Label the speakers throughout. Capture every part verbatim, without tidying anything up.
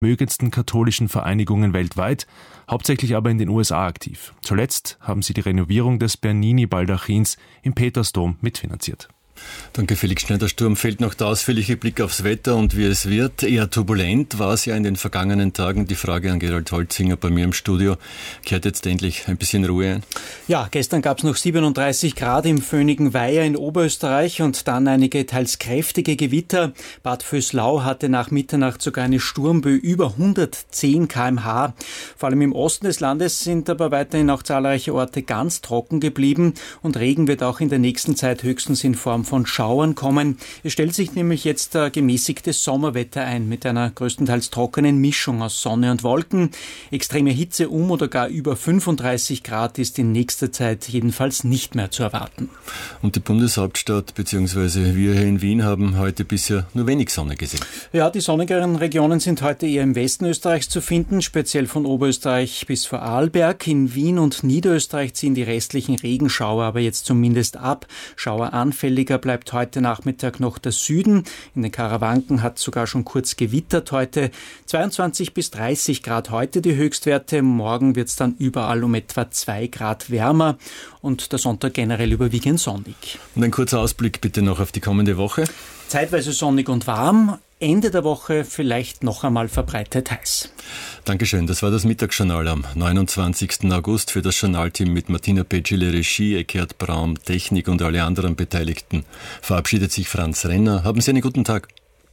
Speaker 1: vermögendsten katholischen Vereinigungen weltweit, hauptsächlich aber in den U S A aktiv. Zuletzt haben sie die Renovierung des Bernini-Baldachins im Petersdom mitfinanziert.
Speaker 2: Danke, Felix Schneider-Sturm. Fehlt noch der ausführliche Blick aufs Wetter und wie es wird. Eher turbulent war es ja in den vergangenen Tagen. Die Frage an Gerald Holzinger bei mir im Studio. Kehrt jetzt endlich ein bisschen Ruhe ein?
Speaker 3: Ja, gestern gab es noch siebenunddreißig Grad im föhnigen Weiher in Oberösterreich und dann einige teils kräftige Gewitter. Bad Vöslau hatte nach Mitternacht sogar eine Sturmböe über hundertzehn Kilometer pro Stunde. Vor allem im Osten des Landes sind aber weiterhin auch zahlreiche Orte ganz trocken geblieben und Regen wird auch in der nächsten Zeit höchstens in Form von Schauern kommen. Es stellt sich nämlich jetzt äh, gemäßigtes Sommerwetter ein mit einer größtenteils trockenen Mischung aus Sonne und Wolken. Extreme Hitze um oder gar über fünfunddreißig Grad ist in nächster Zeit jedenfalls nicht mehr zu erwarten.
Speaker 2: Und die Bundeshauptstadt bzw. wir hier in Wien haben heute bisher nur wenig Sonne gesehen.
Speaker 3: Ja, die sonnigeren Regionen sind heute eher im Westen Österreichs zu finden, speziell von Oberösterreich bis Vorarlberg. In Wien und Niederösterreich ziehen die restlichen Regenschauer aber jetzt zumindest ab. Schaueranfälliger bleibt heute Nachmittag noch der Süden. In den Karawanken hat sogar schon kurz gewittert heute. zweiundzwanzig bis dreißig Grad heute die Höchstwerte. Morgen wird es dann überall um etwa zwei Grad wärmer und der Sonntag generell überwiegend sonnig.
Speaker 2: Und ein kurzer Ausblick bitte noch auf die kommende Woche.
Speaker 3: Zeitweise sonnig und warm. Ende der Woche vielleicht noch einmal verbreitet heiß.
Speaker 2: Dankeschön, das war das Mittagsjournal am neunundzwanzigsten August für das Journalteam mit Martina Petschile, Regie, Eckhard Braum, Technik und alle anderen Beteiligten. Verabschiedet sich Franz Renner. Haben Sie einen guten Tag.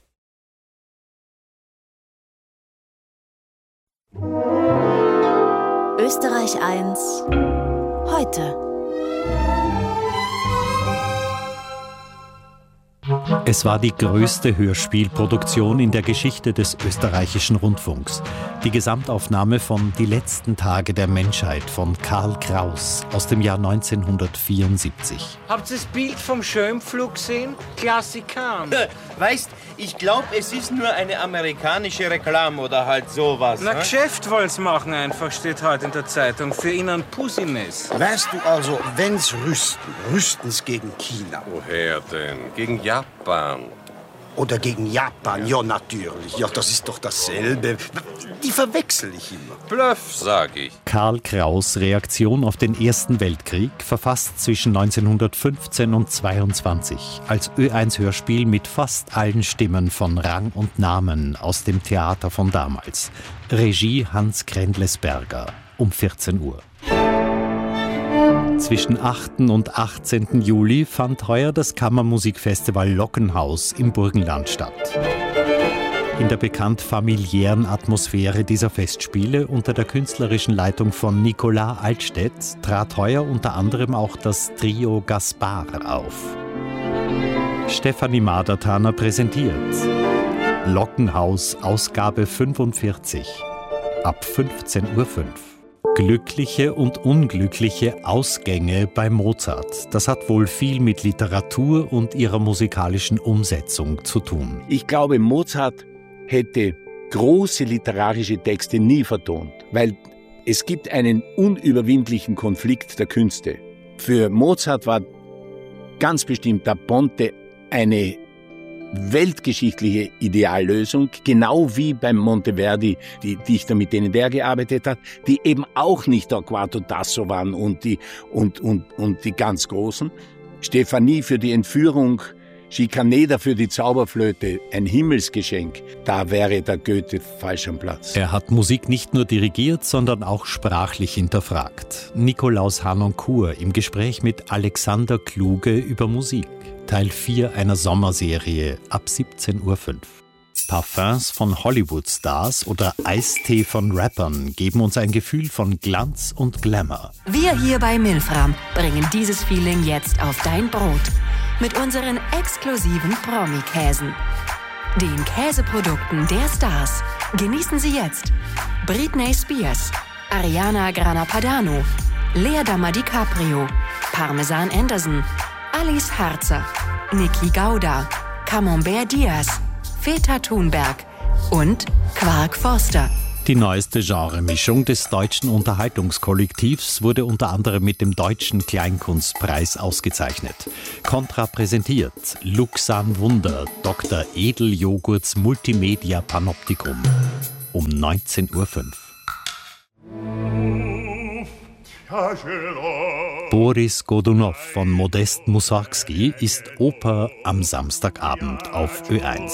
Speaker 4: Österreich eins heute.
Speaker 5: Es war die größte Hörspielproduktion in der Geschichte des österreichischen Rundfunks. Die Gesamtaufnahme von Die letzten Tage der Menschheit von Karl Kraus aus dem Jahr neunzehnhundertvierundsiebzig.
Speaker 6: Habt ihr das Bild vom Schönpflug gesehen? Klassiker.
Speaker 7: Äh, weißt, ich glaube, es ist nur eine amerikanische Reklame oder halt sowas.
Speaker 6: Na,
Speaker 7: ne?
Speaker 6: Geschäft wollt's machen einfach, steht heute in der Zeitung. Für ihn ein Pussimes.
Speaker 8: Weißt du also, wenn's rüsten, rüsten's gegen China.
Speaker 7: Woher denn? Gegen Japan.
Speaker 8: Oder gegen Japan, ja. ja natürlich. Ja, das ist doch dasselbe. Die verwechsel ich immer.
Speaker 7: Bluff, sag ich.
Speaker 5: Karl Kraus' Reaktion auf den Ersten Weltkrieg, verfasst zwischen neunzehnhundertfünfzehn und zweiundzwanzig, als Ö eins Hörspiel mit fast allen Stimmen von Rang und Namen aus dem Theater von damals. Regie Hans Grendlesberger, um vierzehn Uhr. Zwischen achten und achtzehnten Juli fand heuer das Kammermusikfestival Lockenhaus im Burgenland statt. In der bekannt familiären Atmosphäre dieser Festspiele unter der künstlerischen Leitung von Nicolas Altstedt trat heuer unter anderem auch das Trio Gaspar auf. Stefanie Madertaner präsentiert Lockenhaus, Ausgabe fünfundvierzig, ab fünfzehn Uhr fünf. Glückliche und unglückliche Ausgänge bei Mozart. Das hat wohl viel mit Literatur und ihrer musikalischen Umsetzung zu tun.
Speaker 9: Ich glaube, Mozart hätte große literarische Texte nie vertont, weil es gibt einen unüberwindlichen Konflikt der Künste. Für Mozart war ganz bestimmt Da Ponte eine weltgeschichtliche Ideallösung, genau wie beim Monteverdi, die Dichter, mit denen der gearbeitet hat, die eben auch nicht der Quarto Tasso waren und die, und, und, und die ganz Großen. Stefanie für die Entführung, Schikaneder für die Zauberflöte, ein Himmelsgeschenk. Da wäre der Goethe falsch am Platz.
Speaker 5: Er hat Musik nicht nur dirigiert, sondern auch sprachlich hinterfragt. Nikolaus Harnoncourt im Gespräch mit Alexander Kluge über Musik. Teil vier einer Sommerserie ab siebzehn Uhr fünf. Parfums von Hollywood-Stars oder Eistee von Rappern geben uns ein Gefühl von Glanz und Glamour.
Speaker 4: Wir hier bei Milfram bringen dieses Feeling jetzt auf dein Brot. Mit unseren exklusiven Promi-Käsen. Den Käseprodukten der Stars. Genießen Sie jetzt Britney Spears, Ariana Grana Padano, Leerdammer DiCaprio, Parmesan Anderson, Alice Harzer, Niki Gauda, Camembert Diaz, Feta Thunberg und Quark Forster.
Speaker 5: Die neueste Genremischung des deutschen Unterhaltungskollektivs wurde unter anderem mit dem Deutschen Kleinkunstpreis ausgezeichnet. Contra präsentiert Luxan Wunder, Doktor Edeljoghurts Multimedia Panoptikum. um neunzehn Uhr fünf. Boris Godunow von Modest Mussorgsky ist Oper am Samstagabend auf Ö eins.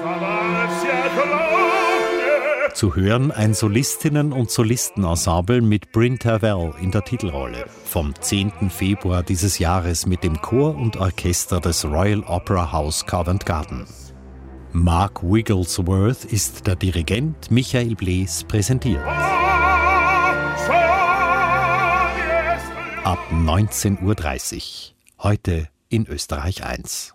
Speaker 5: Zu hören ein Solistinnen- und Solistenensemble mit Bryn Tervel in der Titelrolle. Vom zehnten Februar dieses Jahres mit dem Chor und Orchester des Royal Opera House Covent Garden. Mark Wigglesworth ist der Dirigent, Michael Blees präsentiert. Ab neunzehn Uhr dreißig. Heute in Österreich eins.